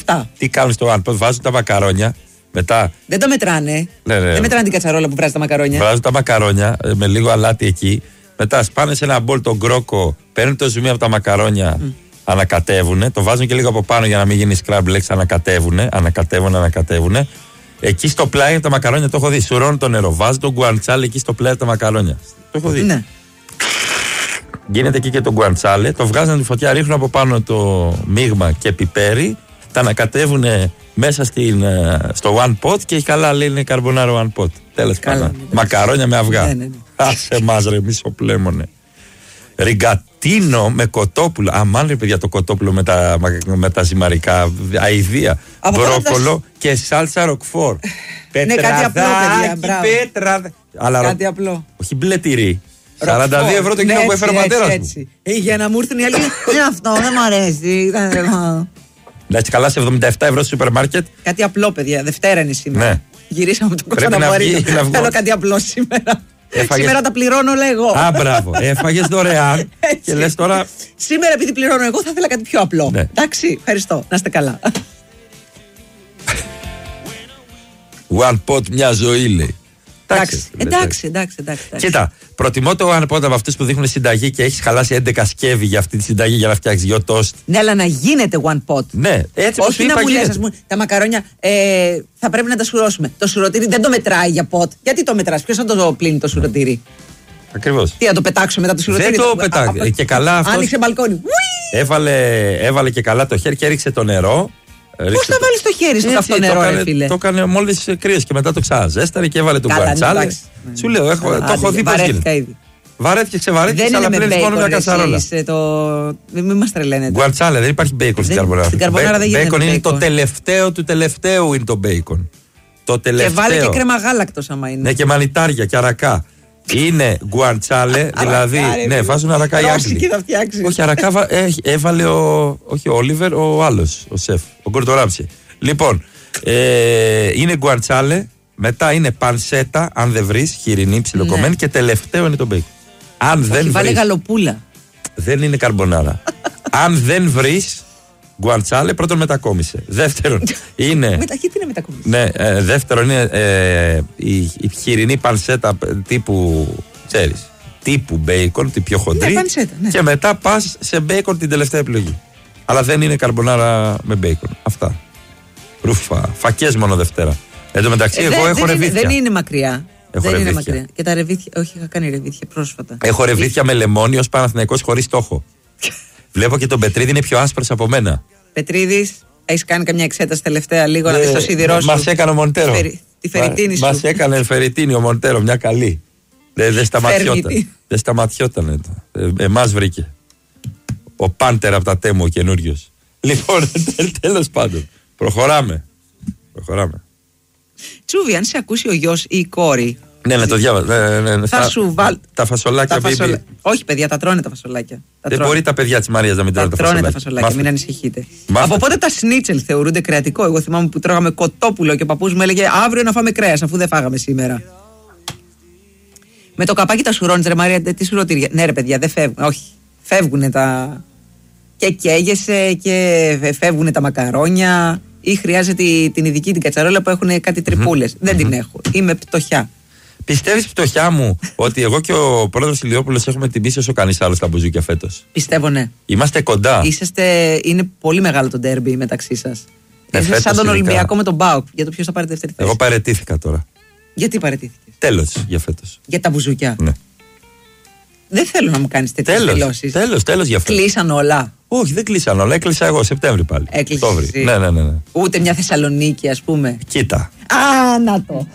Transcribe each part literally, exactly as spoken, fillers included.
αυτά. Τι κάνουν στο one pot, βάζουν τα μακαρόνια. Μετά. Δεν τα μετράνε. Ναι, ναι. Δεν μετράνε την κατσαρόλα που βράζει τα μακαρόνια. Βράζουν τα μακαρόνια με λίγο αλάτι εκεί. Μετά σπάνε σε ένα μπολ τον κρόκο, παίρνουν το ζουμί από τα μακαρόνια, mm. ανακατεύουν. Το βάζουν και λίγο από πάνω για να μην γίνει scramble eggs. Ανακατεύουν, ανακατεύουν, ανακατεύουν. Εκεί στο πλάι από τα μακαρόνια το έχω δει. Σουρώνουν το νερό. Βάζουν τον γκουαντσάλε εκεί στο πλάι από τα μακαρόνια. Το έχω δει. Ναι. Γίνεται εκεί και το γκουαντσάλε. Το βγάζουν τη φωτιά, ρίχνουν από πάνω το μείγμα και πιπέρι. Τα ανακατεύουν μέσα στην, στο one pot και καλά λέει είναι καρμπονάρο one pot. Τέλος πάντων. Μακαρόνια με αυγά. Ναι, ναι, ναι. Άσε μας ρε μισοπλέμονε. Ριγκατίνο με κοτόπουλο. Αμάν ρε παιδιά το κοτόπουλο με τα, με τα ζυμαρικά. Αηδία. Μπρόκολο τα... και σάλτσα ροκφόρ. Πετραδάκι, ναι, κάτι απλό, παιδιά. Πέτρα... Αλλά, κάτι απλό. Όχι μπλε τυρί. σαράντα δύο ευρώ το κιλό που έφερε ο πατέρας μου. Ε, για να μου έρθουν οι άλλοι. Είναι αυτό, δεν μ' αρέσει. Εντάξει, καλά σε εβδομήντα επτά ευρώ στο σούπερ μάρκετ. Κάτι απλό, παιδιά. Δευτέρα είναι σήμερα. Ναι. Γυρίσαμε το Κωνσταντινοπολείο. Θέλω κάτι απλό σήμερα. Έφαγες... Σήμερα τα πληρώνω, λέγω. Α, μπράβο. Έφαγε δωρεάν. Και λες τώρα. Σήμερα, επειδή πληρώνω εγώ, θα ήθελα κάτι πιο απλό. Ναι. Εντάξει, ευχαριστώ. Να είστε καλά. One pot, μια ζωή λέει. Εντάξει, εντάξει, εντάξει, εντάξει. Κοίτα, προτιμώ το one pot από αυτούς που δείχνουν συνταγή και έχεις χαλάσει έντεκα σκεύη για αυτή τη συνταγή για να φτιάξεις δυο τόστ. Ναι, αλλά να γίνεται one pot. Ναι, έτσι όπως όχι να μου λες, ας πούμε, τα μακαρόνια ε, θα πρέπει να τα σουρώσουμε. Το σουρωτήρι δεν το μετράει για pot. Γιατί το μετράς, ποιος θα το πλύνει το σουρωτήρι. Ακριβώς. Τι, να το πετάξω μετά το σουρωτήρι. Δεν το πετάξει. Και καλά αυτός άνοιξε μπαλκόνι. Έβαλε, έβαλε και καλά το χέρι και έριξε το νερό. Πώς θα βάλεις το χέρι στο καυτό νερό, ρε φίλε. Το έκανε μόλις κρύες και μετά το ξαζέσταρε και έβαλε τον γκουαντσάλε. Σου λέω, έχω, το έχω δει πώς γίνεται. Βαρέθηκε, ξεβαρέθηκες, αλλά πλένεις μόνο μια κατσαρόλα. Μην μας τρελαίνετε. Γκουαντσάλε, δεν υπάρχει μπέικον στην καρμπονάρα. Στην καρμπονάρα δεν γίνεται. Μπέικον είναι το τελευταίο του τελευταίου είναι το μπέικον. Και βάλε και κρέμα γάλακτος άμα είναι. Ναι, και μανιτάρια και αρακά. Είναι γκουαντσάλε, δηλαδή. Ναι, βάζουν αρακά οι Άγγλοι. Όχι, αρακά έβαλε ο. Όχι, ο Όλιβερ, ο άλλος, ο σεφ, ο Γκορντοράμψη. Λοιπόν, είναι γκουαντσάλε, μετά είναι πανσέτα, αν δεν βρει, χοιρινή, ψιλοκομμένη και τελευταίο είναι το μπέικον. Αν δεν βρει. Βάλε γαλοπούλα. Δεν είναι καρμπονάρα. Αν δεν βρει γκουαντσάλε, πρώτον μετακόμισε. Δεύτερον είναι. Γιατί είναι μετακόμισε. Ναι, ε, δεύτερον είναι ε, η, η χοιρινή πανσέτα τύπου. Ξέρεις, τύπου μπέικον, την πιο χοντρή. Ναι, πανσέτα, ναι. Και μετά πας σε μπέικον την τελευταία επιλογή. Αλλά δεν είναι καρμπονάρα με μπέικον. Αυτά. Ρούφα. Φακές μόνο Δευτέρα. Εν τω μεταξύ, ε, εγώ δε, έχω δεν ρεβίθια. Είναι, δεν είναι μακριά. Έχω δεν ρεβίθια. Είναι μακριά. Και τα ρεβίθια. Όχι, είχα κάνει ρεβίθια πρόσφατα. Έχω ρεβίθια με λεμόνι ως Παναθηναϊκός χωρίς στόχο. Βλέπω και τον Πετρίδη είναι πιο άσπρος από μένα. Πετρίδης, έχεις κάνει καμιά εξέταση τελευταία λίγο να δεις το σίδηρό σου. Μας έκανε ο Μοντέρο. Τη φεριτίνη σου. Μας έκανε φεριτίνη ο Μοντέρο, μια καλή. Δεν δε σταματιόταν. Δεν σταματιόταν. Ε, εμάς βρήκε. Ο Πάντερ από τα Τέμου, ο καινούριος. Λοιπόν, τέλος πάντων. Προχωράμε. Προχωράμε. Τσούβι, αν σε ακούσει ο γιος ή η κόρη. Ναι, ναι, το διάβασα. Ναι, ναι, ναι, θα, θα σου βάλει. Τα φασολάκια, τα φασολα... Όχι, παιδιά, τα τρώνε τα φασολάκια. Τα δεν τρώνε. μπορεί τα παιδιά της Μαρίας να μην τρώνε τα, τα φασολάκια. Τα φασολάκια, Μάθε. Μην ανησυχείτε. Μάθε. Από πότε τα σνίτσελ θεωρούνται κρεατικό? Εγώ θυμάμαι που τρώγαμε κοτόπουλο και ο παππούς μου έλεγε αύριο να φάμε κρέας, αφού δεν φάγαμε σήμερα. Με το καπάκι τα σουρώνεις, ρε Μαρία, τι σουρωτήρια. Ναι, ρε παιδιά, δεν φεύγουν. Όχι. Φεύγουν τα. Και καίγεσαι και φεύγουν τα μακαρόνια. Ή χρειάζεται την ειδική την κατσαρόλα που έχουν κάτι τρυπούλες. Mm-hmm. Δεν την έχω. Είμαι πτωχιά. Πιστεύεις, πτωχιά μου, ότι εγώ και ο πρόεδρος Ηλιόπουλος έχουμε τιμήσει όσο κανείς άλλος τα μπουζούκια φέτος? Πιστεύω, ναι. Είμαστε κοντά. Είσαστε, είναι πολύ μεγάλο το ντέρμπι μεταξύ σας. Ναι, Είστε σαν τον ειδικά. Ολυμπιακό με τον Μπάουκ. Για το ποιος θα πάρει δεύτερη θέση. Εγώ παραιτήθηκα τώρα. Γιατί παραιτήθηκες? Τέλος για φέτος. Για τα μπουζούκια. Ναι. Δεν θέλω να μου κάνεις τέτοιες δηλώσεις. Τέλος, τέλος για φέτος. Κλείσαν όλα. Όχι, δεν κλείσαν όλα. Έκλεισα εγώ Σεπτέμβρη πάλι. Έκλεισε. Ναι, ναι, ναι, ναι. Ούτε μια Θεσσαλονίκη, ας πούμε. Κοίτα. Α, να το.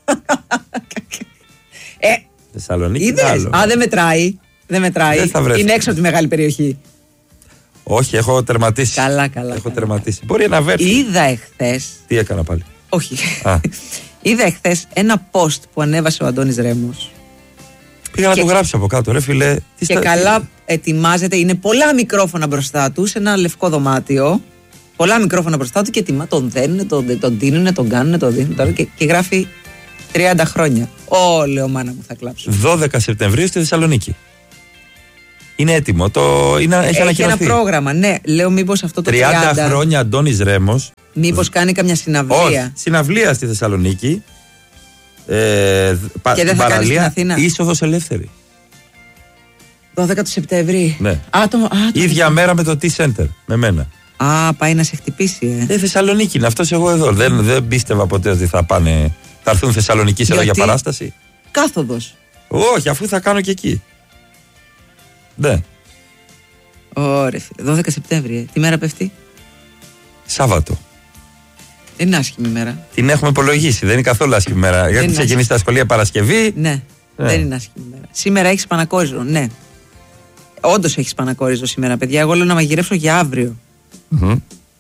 ε, Θεσσαλονίκη. Είδες. Άλλο. Α, δεν μετράει. Δεν μετράει. Δεν είναι έξω από τη μεγάλη περιοχή. Όχι, έχω τερματίσει. Καλά, καλά. Έχω καλά. τερματίσει. Μπορεί να βέρθει. Είδα εχθές. Τι έκανα πάλι? Όχι. Είδα εχθές ένα post που ανέβασε ο Αντώνης Ρέμος. Πήγα και... να το γράψει από κάτω, ρε φίλε. Και στα... καλά ετοιμάζεται. Είναι πολλά μικρόφωνα μπροστά του σε ένα λευκό δωμάτιο. Πολλά μικρόφωνα μπροστά του και ετοιμά, τον δένουν, τον, τον δίνουν, τον κάνουν, τον δίνουν. Τώρα, και, και γράφει τριάντα χρόνια. Ω, λέω, μάνα μου, θα κλάψω. δώδεκα Σεπτεμβρίου στη Θεσσαλονίκη. Είναι έτοιμο. Το, είναι, έχει έχει ανακοινωθεί. Ένα πρόγραμμα, ναι. Λέω μήπως αυτό το τριάντα τριάντα χρόνια Αντώνης Ρέμος. Μήπως κάνει καμιά συναυλία. Όχι, συναυλία στη Θεσσαλονίκη. Ε, και δεν θα κάνει στην Αθήνα. Είσοδος ελεύθερη. δώδεκα του Σεπτέμβρη. Ναι. Α, το, α, το ίδια μέρα με το T-Center. Με μένα. Α, πάει να σε χτυπήσει, ε. Ε, Θεσσαλονίκη είναι αυτός εγώ εδώ. Δεν, δεν πίστευα ποτέ ότι θα πάνε. Θα έρθουν Θεσσαλονίκης εδώ για παράσταση. Κάθοδος. Όχι, αφού θα κάνω και εκεί. Ναι. Ωραία, φίλε. δώδεκα Σεπτέμβρη, ε. Τι μέρα πέφτει? Σάββατο. Δεν είναι άσχημη μέρα. Την έχουμε υπολογίσει. Δεν είναι καθόλου άσχημη μέρα. Γιατί ξεκινήσει τα σχολεία Παρασκευή. Ναι, ναι, δεν είναι άσχημη μέρα. Σήμερα έχει Πανακόριζο, ναι. Όντως έχει Πανακόριζο σήμερα, παιδιά. Εγώ λέω να μαγειρεύσω για αύριο. Mm-hmm.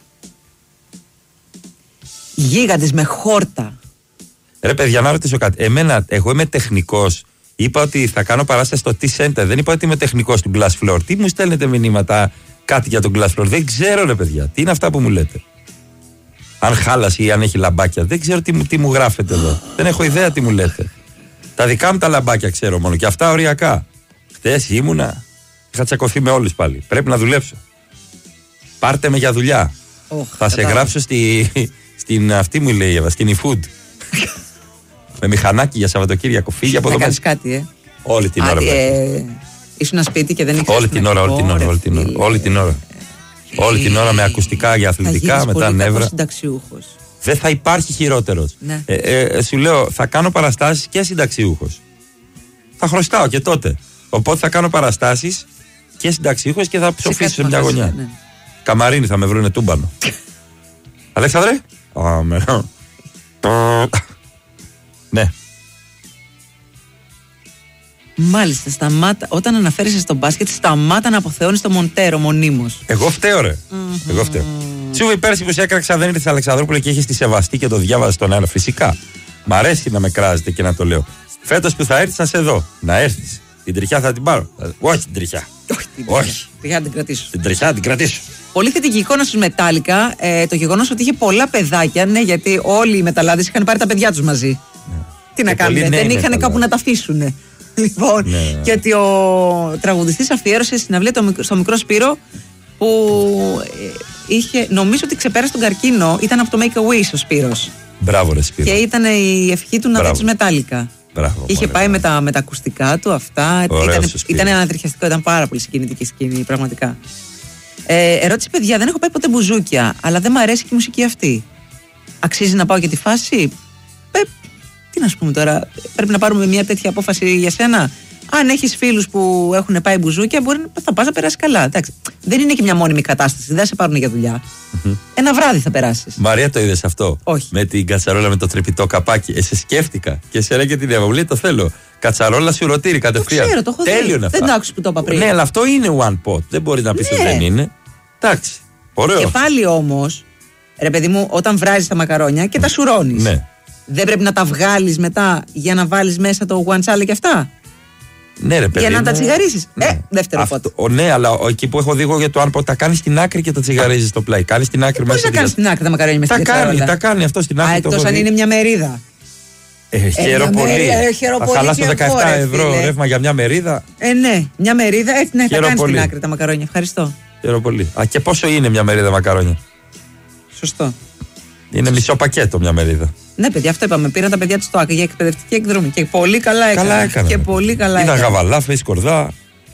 Γίγαντες με χόρτα. Ρε παιδιά, να ρωτήσω κάτι. Εμένα, εγώ είμαι τεχνικός. Είπα ότι θα κάνω παράσταση στο T-Center. Δεν είπα ότι είμαι τεχνικός του Glass Floor. Τι μου στέλνετε μηνύματα κάτι για τον Glass Floor? Δεν ξέρω, ρε παιδιά. Τι είναι αυτά που μου λέτε? Αν χάλασε ή αν έχει λαμπάκια. Δεν ξέρω τι, τι μου γράφετε εδώ. Δεν έχω ιδέα τι μου λέτε. Τα δικά μου τα λαμπάκια ξέρω μόνο. Και αυτά οριακά. Χτες ήμουνα. Είχα τσακωθεί με όλους πάλι. Πρέπει να δουλέψω. Πάρτε με για δουλειά. Oh, θα σε γράψω στη, στην αυτή μου λέει Εύα, στην eFood. Με μηχανάκι για Σαββατοκύριακο. Φύγει από εδώ. Θα κάνεις κάτι, ε. Όλη την ώρα. Ε, ήσουν σπίτι και δεν ήξερες. Όλη την ώρα, όλη την ώρα. Όλη την ώρα. Όλη την ώρα. Όλη την ώρα με ακουστικά για αθλητικά, μετά νεύρα. Συνταξιούχος. Δεν θα υπάρχει χειρότερος. Ναι. Ε, ε, σου λέω, θα κάνω παραστάσεις και συνταξιούχος. Θα χρωστάω και τότε. Οπότε θα κάνω παραστάσεις και συνταξιούχος και θα ψοφήσω σε μια γωνιά. Ναι. Καμαρίνι θα με βρούνε τούμπανο. Αλέξανδρε. Ναι. Μάλιστα, σταμάτα, όταν αναφέρεσαι στο μπάσκετ, σταμάτα να αποθεώνεις το Μοντέρο μονίμως. Εγώ φταίω, ρε. Mm-hmm. Εγώ φταίω. Τσούβι, πέρσι που σε έκραξα δεν ήρθε Αλεξανδρούπολη και είχε τη σεβαστή και το διάβαζε στον αέρα. Φυσικά. Μ' αρέσει να με κράζετε και να το λέω. Φέτος που θα έρθεις, θα σε δω. Να έρθεις. Την τριχιά θα την πάρω. Όχι την τριχιά. Όχι την τριχιά. την κρατήσω. Την τριχιά την κρατήσω. Πολύ θετική εικόνα στους Μετάλλικα. Ε, το γεγονός ότι είχε πολλά παιδάκια. Ναι, γιατί όλοι οι μεταλλάδες είχαν πάρει τα παιδιά τους μαζί. Ναι. Τι να κάνουν, δεν είχαν κάπου να τα αφήσουν. Λοιπόν, ναι, ναι. Και ότι ο τραγουδιστής αφιέρωσε συναυλία στο μικρό Σπύρο που είχε, νομίζω ότι ξεπέρασε τον καρκίνο. Ήταν από το Make a Wish ο Σπύρος. Μπράβο, ρε Σπύρο. Και ήταν η ευχή του να δει τους Μετάλλικα. Μπράβο, είχε ωραία, πάει ωραία. Με, τα, με τα ακουστικά του αυτά. Ήταν, ήταν ανατριχιαστικό, ήταν πάρα πολύ συγκινητική σκηνή, πραγματικά. Ε, ερώτηση, παιδιά, δεν έχω πάει ποτέ μπουζούκια, αλλά δεν μου αρέσει και η μουσική αυτή. Αξίζει να πάω για τη φάση? Ε, τι να σου πούμε τώρα, πρέπει να πάρουμε μια τέτοια απόφαση για σένα. Αν έχεις φίλους που έχουν πάει μπουζούκια, μπορεί να θα πας να περάσει καλά. Εντάξει, δεν είναι και μια μόνιμη κατάσταση, δεν θα σε πάρουν για δουλειά. Mm-hmm. Ένα βράδυ θα περάσεις. Μαρία, το είδες αυτό? Όχι. Με την κατσαρόλα με το τρυπητό καπάκι. Ε, σε σκέφτηκα και σε και την Εύα. Μου λέει το θέλω. Κατσαρόλα σουρωτήρι κατευθείαν. Το ξέρω, το έχω δει. Τέλειο να Δεν το άκουσες που το είπα πριν. Ναι, αλλά αυτό είναι one pot. Δεν μπορεί να πεις ότι ναι. δεν είναι. Εντάξει. Ωραίο. Και πάλι όμως, ρε παιδί μου, όταν βράζεις τα μακαρόνια και τα σουρώνεις. Ναι. Δεν πρέπει να τα βγάλεις μετά για να βάλεις μέσα το γουαντσάλε και αυτά? Ναι, ρε παιδί. Για να ναι. τα τσιγαρίσεις. Ναι. Ε, δεύτερο αυτό, ο, ναι, αλλά ο, εκεί που έχω δει εγώ για το αν τα κάνει στην άκρη και τα τσιγαρίζεις στο πλάι. Κάνει στην άκρη μέσα. Δεν κάνει στην άκρη τα μακαρόνια μέσα. Τα κάνει, τα κάνει αυτό στην άκρη. Α, εκτός αν είναι μια μερίδα. Ε, χαίρο πολύ. Θα χαλάσω δεκαεπτά ευρώ ρεύμα για μια μερίδα. Ε, ναι, μια μερίδα. Ε, ναι, χαίρο θα κάνει πολύ. στην άκρη τα μακαρόνια. Ευχαριστώ. Χαίρο πολύ. Α, και πόσο είναι μια μερίδα μακαρόνια? Σωστό. Είναι μισό πακέτο μια μερίδα. Ναι, παιδιά, αυτό είπαμε. Πήραν τα παιδιά του στο ΆΚΑ για εκπαιδευτική εκδρομή. Και πολύ καλά έκανα. Καλά έκανα. Και πολύ καλά Είδα έκανα. γαβαλάφε, σκορδά,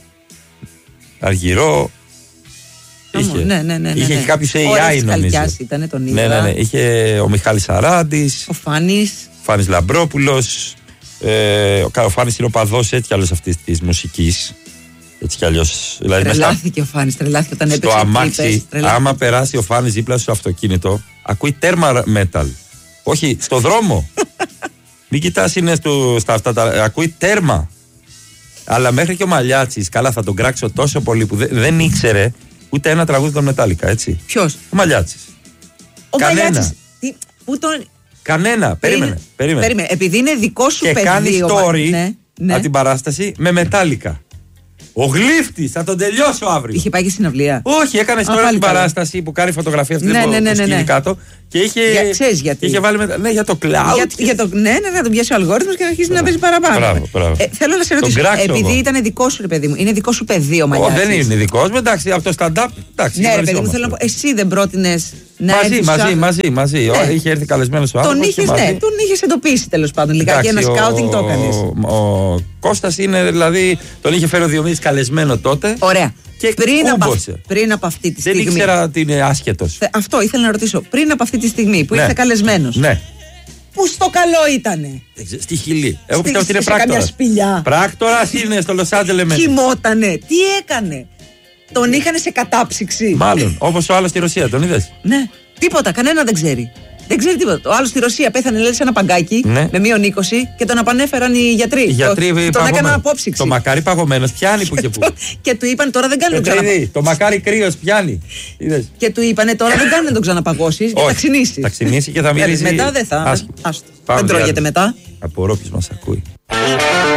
αργυρό. Είχε, ναι, ναι, ναι, είχε ναι. και κάποιους έι άι νομίζω. Ήταν, τον είδα. Ναι, ναι, ναι. Είχε ο Μιχάλης Αράντης. Ο Φάνης. Φάνης Λαμπρόπουλος. Ε, ο Φάνης είναι ο παδός έτσι κι άλλως αυτής της μουσικής. Έτσι κι αλλιώς. Δηλαδή, τρελάθηκε ο Φάνης, τρελάθηκε όταν έπαιξε. Στο αμάξι, άμα περάσει ο Φάνης δίπλα στο αυτοκίνητο, ακούει τέρμα metal. Όχι, στο δρόμο. Μην κοιτάς, είναι στο, στα αυτά τα. Ακούει τέρμα. Αλλά μέχρι και ο Μαλιάτσης, καλά θα τον κράξω τόσο πολύ που δε, δεν ήξερε ούτε ένα τραγούδι των Μετάλλικα, έτσι. Ποιος? Ο Μαλιάτσης. Ο Κανένα. Μαλιάτσης. Τι, που τον... Κανένα. Περίμενε. περίμενε. περίμενε. Επειδή είναι δικό σου και παιδί. Και κάνει story ναι, ναι. από την παράσταση με Μετάλλικα. Ο Γλύφτης, θα τον τελειώσω αύριο. Είχε πάει και στην αυλία. Όχι, έκανε Α, τώρα πάλι την καλά. παράσταση που κάνει φωτογραφία αυτή Ναι, που ναι, ναι, ναι, σκύβει ναι. κάτω. Και είχε. Για- ξέρεις γιατί. Είχε βάλει μετά. Ναι, για το cloud. Για, για το, ναι, ναι, να τον πιάσει ο αλγόριθμος και να αρχίσει να παίζει παραπάνω. Μπράβο, μπράβο. Ε, θέλω να σε Τον ρωτήσω, κράξω επειδή εγώ. ήταν δικό σου, ρε παιδί μου, είναι δικό σου πεδίο Ω, μαλλιάσεις. δεν είναι δικό μου, εντάξει, από το stand-up. Εντάξει, Ναι, ρε παιδί μου, γνωριζόμαστε. θέλω να πω, εσύ δεν πρότεινε να Μαζί, έρθεις μαζί, σαν- μαζί, μαζί. Ναι. Είχε έρθει καλεσμένο ο Τον άνθρωπος. είχε, και μαζί. ναι, τον είχε εντοπίσει τέλο πάντων. Λιγάκι ένα Εντάξει, ο- σκάουτινγκ το έκανε. Ο, ο Κώστας είναι δηλαδή. Τον είχε φέρει ο Διομήδης καλεσμένο τότε. Ωραία. Και πριν, από, κούμπωσε. πριν από αυτή τη Δεν στιγμή. ήξερα ότι είναι άσχετος. Θε- Αυτό ήθελα να ρωτήσω. Πριν από αυτή τη στιγμή που Ναι. ήρθε καλεσμένο. Ναι. Πού στο καλό ήτανε. Δεν ξέρω, Στη Χιλή. Εγώ Στη- πιστεύω ότι είναι σε καμιά πράκτορας. σπηλιά. Πράκτορας είναι στο Λος Άντζελες μέσα. Κοιμότανε. Τι έκανε. Τον είχαν σε κατάψυξη. Μάλλον, όπως ο άλλος στη Ρωσία, τον είδες. Ναι. Τίποτα. Κανένα δεν ξέρει. Δεν ξέρει τίποτα. Ο άλλο στη Ρωσία πέθανε, λέει, σε ένα παγκάκι Ναι. με μείον είκοσι και τον απανέφεραν οι γιατροί. Οι γιατροί Το- τον έκαναν παγωμένος. απόψυξη. Το μακάρι παγωμένος πιάνει που και που. Και του είπαν τώρα δεν κάνει να τον ξαναπα... Πετρίδη, το μακάρι κρύος πιάνει. Είδες. Και του είπανε τώρα δεν κάνει να τον ξαναπαγώσει και Όχι, θα ξυνήσει. θα ξυνήσει και θα Ε, μυρίζει Μετά δεν θα. άσχημα. Άστο. Πάμε Δεν τρώγεται διάλειμμα. μετά. Απορώ ποιος μας ακούει.